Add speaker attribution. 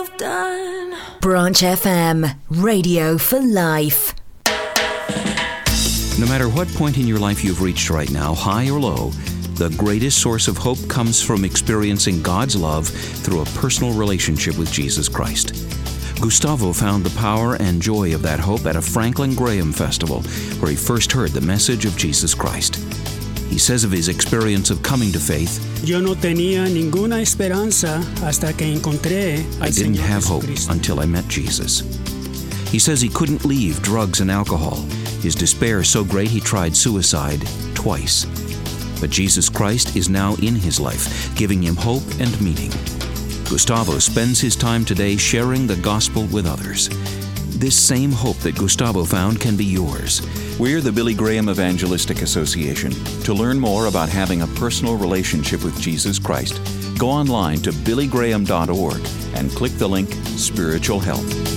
Speaker 1: Branch FM, radio for life.
Speaker 2: No matter what point in your life you've reached right now, high or low, the greatest source of hope comes from experiencing God's love through a personal relationship with Jesus Christ. Gustavo found the power and joy of that hope at a Franklin Graham festival, where he first heard the message of Jesus Christ. He says of his experience of coming to faith,
Speaker 3: Yo no tenía ninguna esperanza hasta que encontré al
Speaker 2: I didn't
Speaker 3: Señor
Speaker 2: have hope
Speaker 3: Jesucristo.
Speaker 2: until I met Jesus. He says he couldn't leave drugs and alcohol. His despair so great he tried suicide twice. But Jesus Christ is now in his life, giving him hope and meaning. Gustavo spends his time today sharing the gospel with others. This same hope that Gustavo found can be yours. We're the Billy Graham Evangelistic Association. To learn more about having a personal relationship with Jesus Christ, go online to billygraham.org and click the link Spiritual Help.